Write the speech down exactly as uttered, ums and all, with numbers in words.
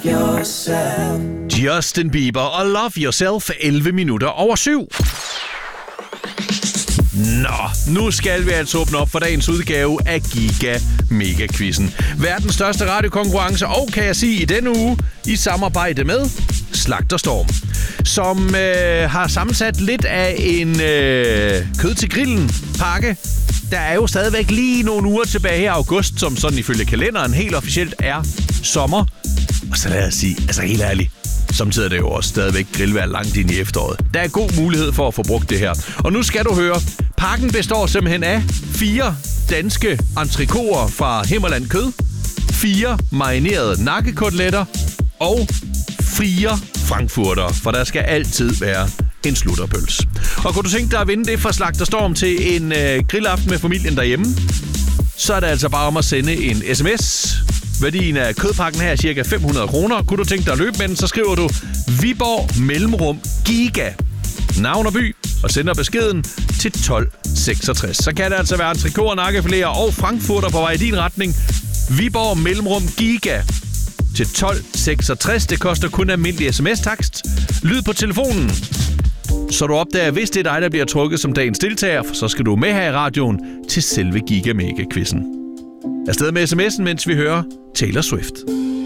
yourself. Justin Bieber og Love Yourself, elleve minutter over syv. Nå, nu skal vi altså åbne op for dagens udgave af Giga Mega Quizzen. Verdens største radiokonkurrence, og kan jeg sige i denne uge, i samarbejde med Slagterstorm, som øh, har sammensat lidt af en øh, kød til grillen pakke. Der er jo stadigvæk lige nogle uger tilbage her i august, som sådan ifølge kalenderen helt officielt er sommer. Og så lad os sige, altså helt ærligt, samtidig er det jo også stadigvæk grillvejr langt ind i efteråret. Der er god mulighed for at få brugt det her. Og nu skal du høre, pakken består simpelthen af fire danske entrecôter fra Himmerland Kød, fire marinerede nakkekoteletter og fire frankfurter, for der skal altid være en slutterpøls. Og kunne du tænke dig at vinde det fra Slagterstorm til en øh, grillaften med familien derhjemme, så er det altså bare om at sende en sms. Værdien af kødpakken her er cirka fem hundrede kroner. Kunne du tænke dig at løbe med den, så skriver du Viborg Mellemrum Giga, navn og by, og sender beskeden til tolv seksogtres. Så kan det altså være entrecôter, nakkefiléer og frankfurter på vej i din retning. Viborg Mellemrum Giga til tolv seksogtres. Det koster kun almindelig sms-takst. Lyd på telefonen, så du opdager, hvis det er dig, der bliver trukket som dagens deltager, for så skal du med her i radioen til selve Giga Mega Quizzen. Afsted med sms'en, mens vi hører Taylor Swift.